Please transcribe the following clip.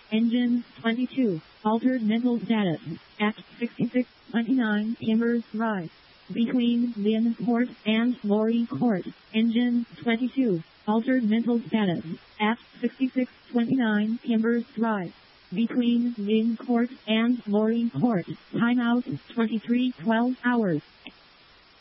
Engine 22. Altered mental status. At 6629 Timbers Drive. Between Lynn Court and Lorry Court. Engine 22. Altered mental status. At 6629 Timbers Drive. Between Lynn Court and Lorry Court. Timeout 23:12 hours.